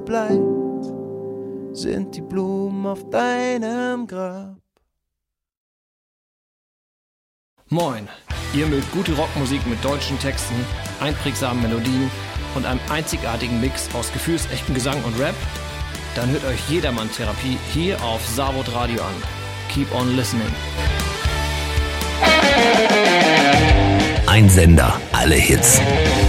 bleibt, sind die Blumen auf deinem Grab. Moin, ihr mögt gute Rockmusik mit deutschen Texten, einprägsamen Melodien und einem einzigartigen Mix aus gefühlsechtem Gesang und Rap? Dann hört euch Jedermann-Therapie hier auf Savod Radio an. Keep on listening. Ein Sender, alle Hits.